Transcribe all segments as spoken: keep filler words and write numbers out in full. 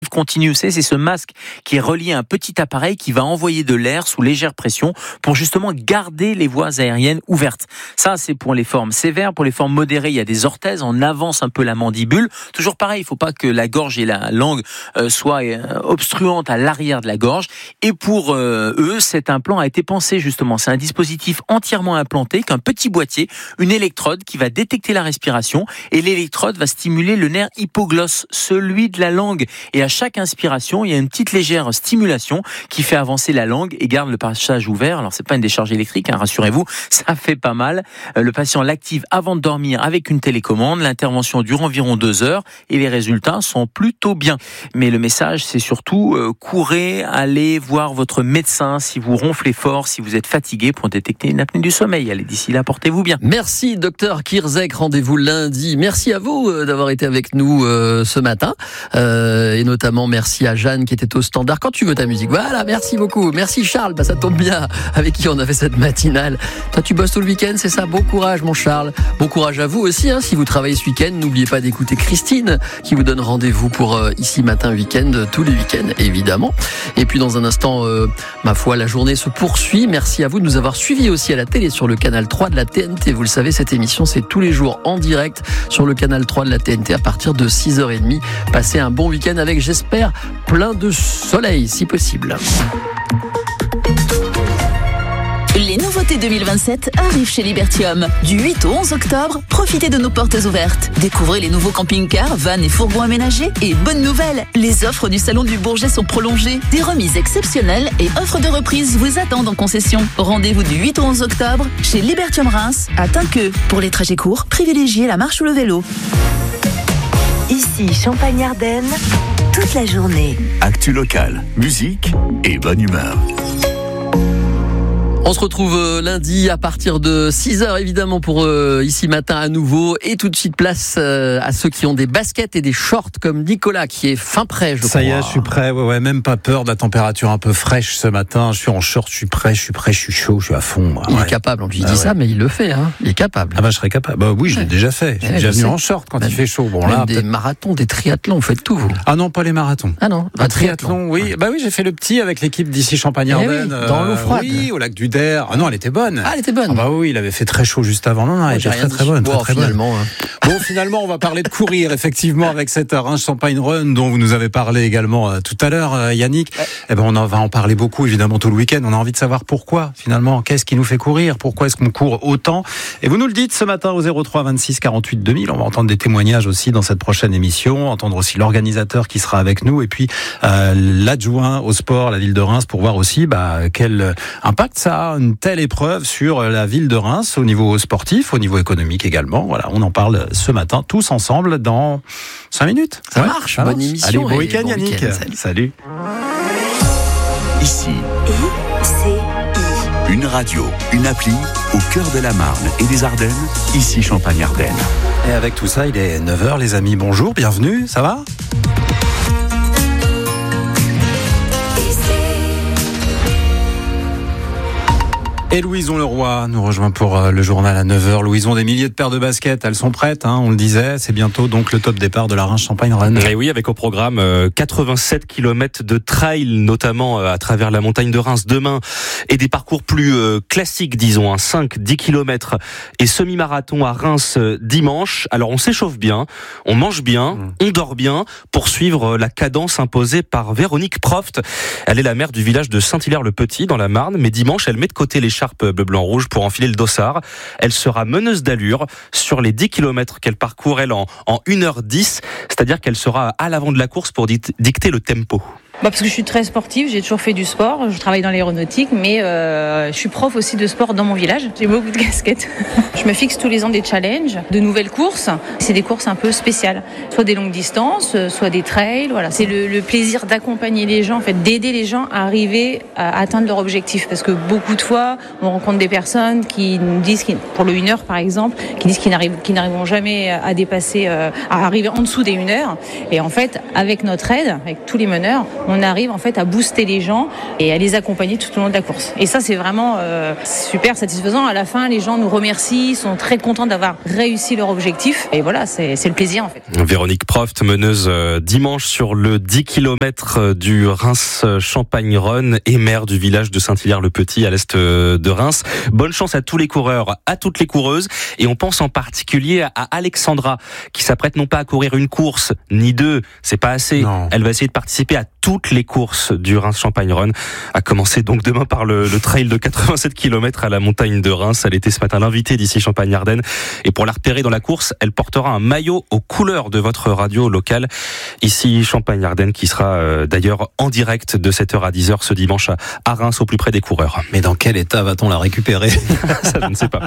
continu, c'est, c'est ce masque qui est relié à un petit appareil qui va envoyer de l'air sous légère pression pour justement garder les voies aériennes ouvertes. Ça, c'est pour les formes sévères. Pour les formes modérées, il y a des orthèses. On avance un peu la mandibule. Toujours pareil, il ne faut pas que la gorge et la langue euh, soient euh, obstruantes à l'arrière de la gorge. Et pour euh, eux, cet implant a été pensé justement. C'est un dispositif entièrement implanté, qu'un petit boîtier, une électrode qui va détecter la respiration, et l'électrode va stimuler le nerf hypoglosse, celui de la langue. Et à chaque inspiration, il y a une petite légère stimulation qui fait avancer la langue et garde le passage ouvert. Alors c'est pas une décharge électrique, hein, rassurez-vous, ça fait pas mal. Euh, le patient l'active avant de dormir avec une télécommande. L'intervention dure environ deux heures et les résultats sont plutôt bien. Mais le message, c'est surtout euh, courez, allez voir votre médecin si vous ronflez fort, si vous êtes fatigué, pour détecter une apnée du sommeil. Allez, d'ici là, portez-vous bien. Merci docteur Kirzek, rendez-vous lundi. Merci à vous euh, d'avoir été avec nous euh, ce matin euh, et notamment merci à Jeanne qui était au standard. Quand tu veux ta musique, voilà, merci beaucoup. Merci Charles, bah, ça tombe bien, avec qui on a fait cette matinale. Toi tu bosses tout le week-end, c'est ça? Bon courage mon Charles. Bon courage à vous aussi, hein, si vous travaillez ce week-end. N'oubliez pas d'écouter Christine qui vous donne rendez-vous pour euh, Ici Matin Week-end, tous les week-ends évidemment. Et puis dans un instant, euh, ma foi, la journée se poursuit. Merci à vous de nous avoir suivis aussi à la télé sur le canal trois de la T N T. Vous le savez, cette émission c'est tous les jours en direct sur le canal trois de la T N T à partir de six heures trente. Passez un bon week-end avec, j'espère, plein de soleil si possible. Les nouveautés deux mille vingt-sept arrivent chez Libertium. Du huit au onze octobre, profitez de nos portes ouvertes. Découvrez les nouveaux camping-cars, vannes et fourgons aménagés. Et bonne nouvelle, les offres du Salon du Bourget sont prolongées. Des remises exceptionnelles et offres de reprise vous attendent en concession. Rendez-vous du huit au onze octobre chez Libertium Reims à Tinqueux. Pour les trajets courts, privilégiez la marche ou le vélo. Ici Champagne-Ardenne, toute la journée. Actu locale, musique et bonne humeur. On se retrouve lundi à partir de six heures évidemment pour euh, Ici Matin à nouveau, et tout de suite place euh, à ceux qui ont des baskets et des shorts comme Nicolas qui est fin prêt, je Ça crois. y est, je suis prêt, ouais, ouais, même pas peur de la température un peu fraîche ce matin. Je suis en short, je suis prêt, je suis prêt, je suis chaud, je suis à fond. Il ouais. est capable, on lui dit Ah ouais. ça, mais il le fait, hein. Il est capable. Ah bah je serais capable. Bah oui, je l'ai Ouais. déjà fait. Je suis Ouais, déjà je venu sais. en short quand Même- il fait chaud. Bon Même là, des peut-être- marathons, des triathlons, vous faites tout vous. ah non, pas les marathons. Ah non, Un un triathlon, oui. Ouais. Bah oui, j'ai fait le petit avec l'équipe d'ici Champagne-Ardenne. Eh oui, dans l'eau froide. Oui, au lac du Der. Ah non, elle était bonne. Ah, elle était bonne. Ah bah oui, il avait fait très chaud juste avant. Non, non, elle J'ai était rien très très dit. bonne, Bon, très très bonne. finalement, hein. Bon, finalement, on va parler de courir, effectivement, avec cette Reims Champagne Run dont vous nous avez parlé également euh, tout à l'heure, euh, Yannick. Ouais. Eh ben, on en va en parler beaucoup, évidemment, tout le week-end. On a envie de savoir pourquoi, finalement, qu'est-ce qui nous fait courir, pourquoi est-ce qu'on court autant. Et vous nous le dites ce matin au zéro trois vingt-six quarante-huit deux mille. On va entendre des témoignages aussi dans cette prochaine émission, entendre aussi l'organisateur qui sera avec nous, et puis euh, l'adjoint au sport, la ville de Reims, pour voir aussi bah, quel impact ça a, une telle épreuve sur la ville de Reims au niveau sportif, au niveau économique également. Voilà, on en parle ce matin tous ensemble dans cinq minutes. Ça Ouais, marche, ça bonne marche. émission. Allez, bon et week-end bon Yannick. week-end, salut. Salut. Ici, I C I. une radio, une appli au cœur de la Marne et des Ardennes. Ici Champagne-Ardenne. Et avec tout ça, il est neuf heures les amis. Bonjour, bienvenue, ça va ? Et Louison Leroy nous rejoint pour euh, le journal à neuf heures. Louison, des milliers de paires de baskets, elles sont prêtes, hein, on le disait. C'est bientôt donc le top départ de la Reims Champagne Run. Et oui, avec au programme euh, quatre-vingt-sept kilomètres de trail, notamment euh, à travers la montagne de Reims demain, et des parcours plus euh, classiques, disons, hein, cinq, dix kilomètres et semi-marathon à Reims euh, dimanche. Alors on s'échauffe bien, on mange bien, mmh. on dort bien pour suivre euh, la cadence imposée par Véronique Proft. Elle est la maire du village de Saint-Hilaire-le-Petit dans la Marne, mais dimanche elle met de côté l'écharpe bleu-blanc-rouge pour enfiler le dossard. Elle sera meneuse d'allure sur les dix kilomètres qu'elle parcourt, elle, en, en une heure dix, c'est-à-dire qu'elle sera à l'avant de la course pour dicter le tempo. Bah parce que je suis très sportive, j'ai toujours fait du sport, je travaille dans l'aéronautique, mais euh, je suis prof aussi de sport dans mon village. J'ai beaucoup de casquettes. Je me fixe tous les ans des challenges, de nouvelles courses. C'est des courses un peu spéciales, soit des longues distances, soit des trails. Voilà, c'est le, le plaisir d'accompagner les gens, en fait, d'aider les gens à arriver à atteindre leur objectif. Parce que beaucoup de fois, on rencontre des personnes qui nous disent, pour le une heure par exemple, qui disent qu'ils n'arrivent, qu'ils n'arriveront jamais à dépasser, à arriver en dessous des une heure. Et en fait, avec notre aide, avec tous les meneurs, on arrive en fait à booster les gens et à les accompagner tout au long de la course. Et ça, c'est vraiment euh, super satisfaisant. À la fin, les gens nous remercient, sont très contents d'avoir réussi leur objectif. Et voilà, c'est, c'est le plaisir en fait. Véronique Proft, meneuse euh, dimanche sur le dix kilomètres du Reims-Champagne-Rhône et maire du village de Saint-Hilaire-le-Petit à l'est de Reims. Bonne chance à tous les coureurs, à toutes les coureuses. Et on pense en particulier à Alexandra qui s'apprête non pas à courir une course, ni deux, c'est pas assez. Non. Elle va essayer de participer à toutes les courses du Reims-Champagne-Rhône, à commencer donc demain par le, le trail de quatre-vingt-sept kilomètres à la montagne de Reims. Elle était ce matin l'invitée d'ici Champagne-Ardenne. Et pour la repérer dans la course, elle portera un maillot aux couleurs de votre radio locale. Ici Champagne-Ardenne qui sera euh, d'ailleurs en direct de sept heures à dix heures ce dimanche à, à Reims au plus près des coureurs. Mais dans quel état va-t-on la récupérer? Ça, je ne sais pas.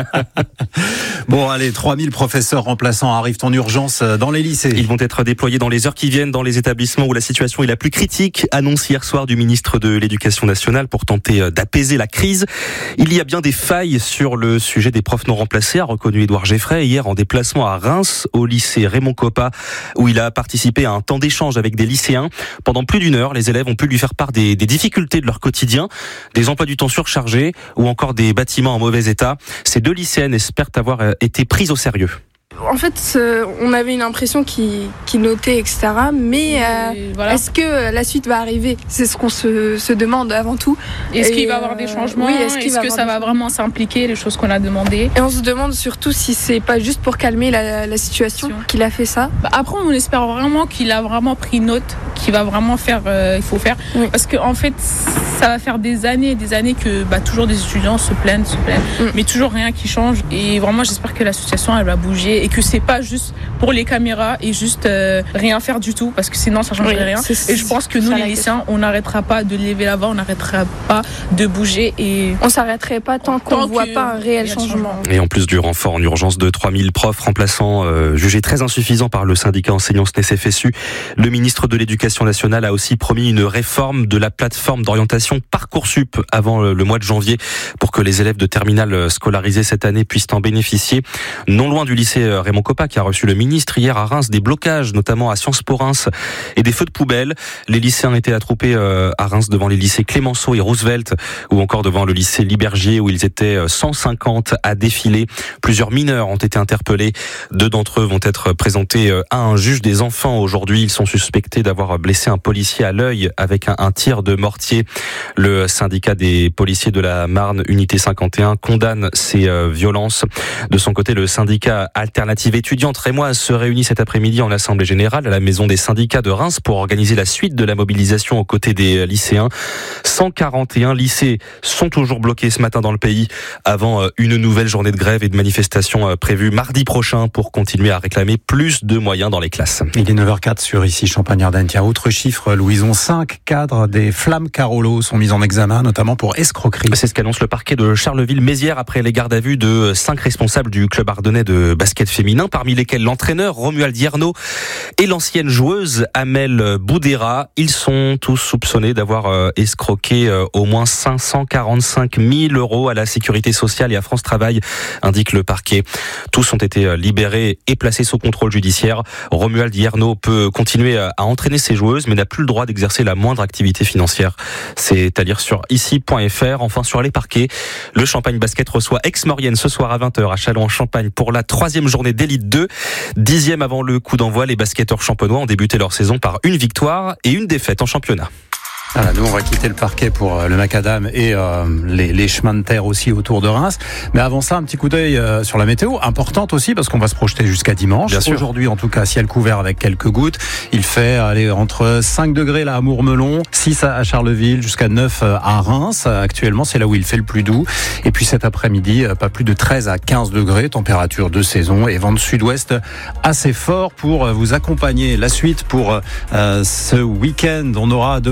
Bon, allez, trois mille professeurs remplaçants arrivent en urgence dans les lycées. Ils vont être déployés dans les heures qui viennent dans les établissements où la situation est la plus critique. Annonce hier soir du ministre de l'Éducation nationale pour tenter d'apaiser la crise. Il y a bien des failles sur le sujet des profs non remplacés, a reconnu Édouard Geffray hier en déplacement à Reims, au lycée Raymond Coppa, où il a participé à un temps d'échange avec des lycéens. Pendant plus d'une heure, les élèves ont pu lui faire part des, des difficultés de leur quotidien, des emplois du temps surchargés ou encore des bâtiments en mauvais état. Ces deux lycéennes espèrent avoir été prises au sérieux. En fait, euh, on avait une impression qu'il, qu'il notait, et cetera. Mais euh, voilà. Est-ce que la suite va arriver? C'est ce qu'on se, se demande avant tout. Est-ce et qu'il va y avoir des changements? Oui, est-ce, est-ce que ça va vraiment s'impliquer, les choses qu'on a demandées? Et on se demande surtout si c'est pas juste pour calmer la, la situation qu'il a fait ça. Bah après, on espère vraiment qu'il a vraiment pris note, qu'il va vraiment faire, euh, il faut faire. Oui. Parce qu'en en fait, ça va faire des années et des années que bah, toujours des étudiants se plaignent, se plaignent, mm. mais toujours rien qui change. Et vraiment, j'espère que la situation, elle va bouger et que c'est pas juste pour les caméras et juste euh, rien faire du tout, parce que sinon ça changerait oui, rien. Et je pense que nous les lycéens, on n'arrêtera pas de lever la voix, on n'arrêtera pas de bouger et on s'arrêterait pas tant qu'on ne voit pas un réel changement. Et en plus du renfort en urgence de trois mille profs remplaçants euh, jugés très insuffisants par le syndicat enseignants S N E S F S U, le ministre de l'Éducation nationale a aussi promis une réforme de la plateforme d'orientation Parcoursup avant le mois de janvier pour que les élèves de terminale scolarisés cette année puissent en bénéficier. Non loin du lycée Raymond Coppa qui a reçu le ministre hier à Reims, des blocages notamment à Sciences Po Reims et des feux de poubelle. Les lycéens étaient attroupés à Reims devant les lycées Clémenceau et Roosevelt ou encore devant le lycée Libergier où ils étaient cent cinquante à défiler. Plusieurs mineurs ont été interpellés. Deux d'entre eux vont être présentés à un juge des enfants aujourd'hui. Ils sont suspectés d'avoir blessé un policier à l'œil avec un, un tir de mortier. Le syndicat des policiers de la Marne, Unité cinquante et un, condamne ces euh, violences. De son côté, le syndicat Alternative étudiante rémoise se réunit cet après-midi en assemblée générale à la maison des syndicats de Reims pour organiser la suite de la mobilisation aux côtés des lycéens. cent quarante et un lycées sont toujours bloqués ce matin dans le pays avant une nouvelle journée de grève et de manifestation prévue mardi prochain pour continuer à réclamer plus de moyens dans les classes. Il est neuf heures zéro quatre sur ici Champagne-Ardenne. Tiens, autre chiffre, Louison, cinq cadres des Flammes Carolo sont mis en examen, notamment pour escroquerie. C'est ce qu'annonce le parquet de Charleville-Mézières après les gardes à vue de cinq responsables du club ardennais de basket féminin, parmi lesquels l'entraîneur Romuald Hiernaut et l'ancienne joueuse Amel Boudera. Ils sont tous soupçonnés d'avoir escroqué au moins cinq cent quarante-cinq mille euros à la sécurité sociale et à France Travail, indique le parquet. Tous ont été libérés et placés sous contrôle judiciaire. Romuald Hiernaut peut continuer à entraîner ses joueuses, mais n'a plus le droit d'exercer la moindre activité financière. C'est à dire sur ici point f r. Enfin, sur les parquets, le Champagne Basket reçoit Aix-Maurienne ce soir à vingt heures à Châlons-en-Champagne pour la troisième journée d'élite deux. Dixième avant le coup d'envoi, les basketteurs champenois ont débuté leur saison par une victoire et une défaite en championnat. Voilà, nous on va quitter le parquet pour le macadam et euh, les, les chemins de terre aussi autour de Reims. Mais avant ça, un petit coup d'œil euh, sur la météo, importante aussi parce qu'on va se projeter jusqu'à dimanche. Aujourd'hui, en tout cas, ciel couvert avec quelques gouttes. Il fait aller entre cinq degrés là à Mourmelon, six à Charleville, jusqu'à neuf à Reims. Actuellement, c'est là où il fait le plus doux. Et puis cet après-midi, pas plus de treize à quinze degrés, température de saison et vent de sud-ouest assez fort pour vous accompagner. La suite pour euh, ce week-end, on aura demain samedi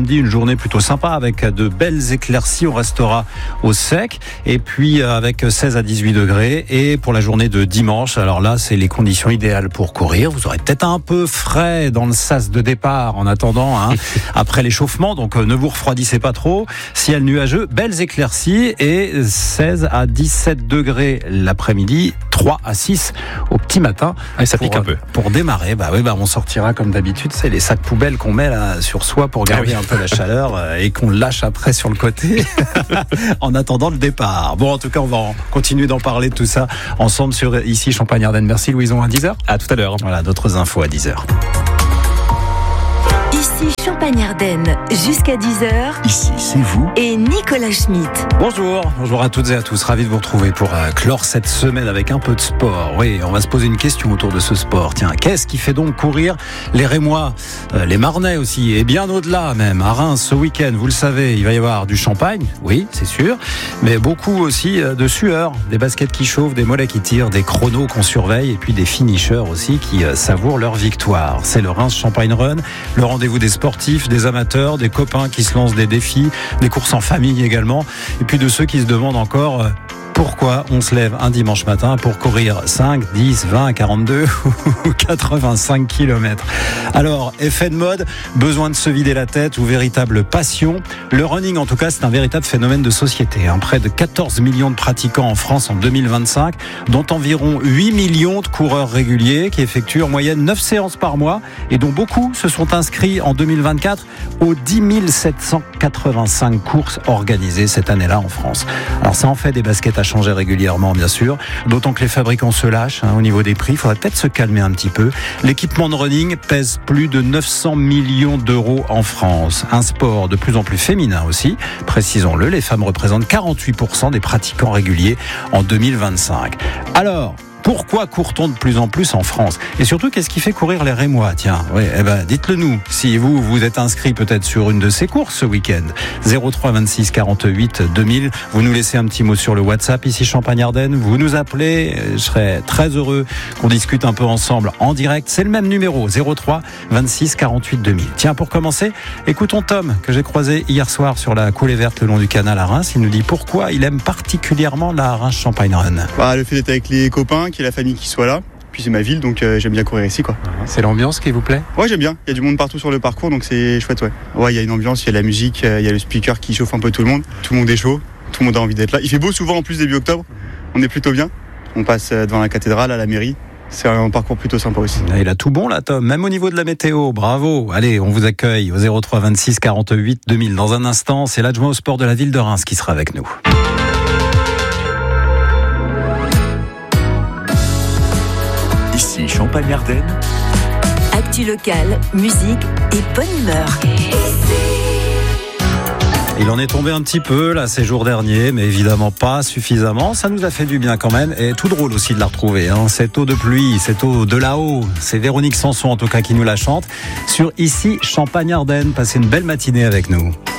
samedi, une journée plutôt sympa avec de belles éclaircies. On restera au sec et puis avec seize à dix-huit degrés. Et pour la journée de dimanche, alors là, c'est les conditions idéales pour courir. Vous aurez peut-être un peu frais dans le sas de départ en attendant, hein, après l'échauffement. Donc ne vous refroidissez pas trop. Ciel nuageux, belles éclaircies et seize à dix-sept degrés l'après-midi, trois à six au petit matin. Et ça pour, pique un peu. Pour démarrer, bah oui, bah on sortira comme d'habitude, c'est les sacs poubelles qu'on met là sur soi pour garder ah oui. un peu la chaleur et qu'on lâche après sur le côté en attendant le départ. Bon, en tout cas, on va continuer d'en parler de tout ça ensemble sur ici Champagne-Ardenne. Merci Louison, à dix heures. À tout à l'heure. Voilà, d'autres infos à dix heures. Ici Champagne-Ardenne, jusqu'à dix heures. Ici, c'est vous. Et Nicolas Schmitt. Bonjour, bonjour à toutes et à tous. Ravi de vous retrouver pour euh, clore cette semaine avec un peu de sport. Oui, on va se poser une question autour de ce sport. Tiens, qu'est-ce qui fait donc courir les Rémois, euh, les Marnais aussi, et bien au-delà même. À Reims, ce week-end, vous le savez, il va y avoir du champagne, oui, c'est sûr, mais beaucoup aussi euh, de sueur, des baskets qui chauffent, des mollets qui tirent, des chronos qu'on surveille, et puis des finishers aussi qui euh, savourent leur victoire. C'est le Reims Champagne Run, le rendez-vous des sportifs, des amateurs, des copains qui se lancent des défis, des courses en famille également, et puis de ceux qui se demandent encore euh, pourquoi on se lève un dimanche matin pour courir cinq, dix, vingt, quarante-deux ou quatre-vingt-cinq kilomètres. Alors, effet de mode, besoin de se vider la tête ou véritable passion. Le running, en tout cas, c'est un véritable phénomène de société. Hein. Près de quatorze millions de pratiquants en France en deux mille vingt-cinq, dont environ huit millions de coureurs réguliers qui effectuent en moyenne neuf séances par mois et dont beaucoup se sont inscrits en deux mille vingt-quatre aux dix mille sept cent quatre-vingt-cinq courses organisées cette année-là en France. Alors, ça en fait des baskets à changer régulièrement, bien sûr, d'autant que les fabricants se lâchent hein, au niveau des prix. Il faudrait peut-être se calmer un petit peu. L'équipement de running pèse plus de neuf cents millions d'euros en France. Un sport de plus en plus féminin aussi. Précisons-le, les femmes représentent quarante-huit pour cent des pratiquants réguliers en deux mille vingt-cinq. Alors, pourquoi court-on de plus en plus en France ? Et surtout, qu'est-ce qui fait courir les Rémois ? Tiens, oui, eh ben, dites-le nous. Si vous, vous êtes inscrit peut-être sur une de ces courses ce week-end. zéro trois vingt-six quarante-huit deux mille. Vous nous laissez un petit mot sur le WhatsApp ici Champagne-Ardenne. Vous nous appelez. Je serais très heureux qu'on discute un peu ensemble en direct. C'est le même numéro, zéro trois vingt-six quarante-huit deux mille. Tiens, pour commencer, écoutons Tom, que j'ai croisé hier soir sur la coulée verte le long du canal à Reims. Il nous dit pourquoi il aime particulièrement la Reims Champagne Run. Bah, le fait d'être avec les copains, qu'il y ait la famille qui soit là. Puis c'est ma ville, donc euh, j'aime bien courir ici, quoi. C'est l'ambiance qui vous plaît ? Ouais, j'aime bien. Il y a du monde partout sur le parcours, donc c'est chouette, ouais. Ouais, il y a une ambiance, il y a la musique, il y a le speaker qui chauffe un peu tout le monde. Tout le monde est chaud, tout le monde a envie d'être là. Il fait beau souvent en plus début octobre. On est plutôt bien. On passe devant la cathédrale, à la mairie. C'est un parcours plutôt sympa aussi. Il a tout bon là, Tom, même au niveau de la météo, bravo. Allez, on vous accueille au zéro trois vingt-six quarante-huit deux mille. Dans un instant, c'est l'adjoint au sport de la ville de Reims qui sera avec nous. Ici Champagne-Ardenne. Actu locale, musique et bonne humeur. Il en est tombé un petit peu là ces jours derniers, mais évidemment pas suffisamment. Ça nous a fait du bien quand même, et tout drôle aussi de la retrouver. Hein. Cette eau de pluie, cette eau de là-haut, c'est Véronique Sanson en tout cas qui nous la chante sur ici Champagne-Ardenne. Passez une belle matinée avec nous.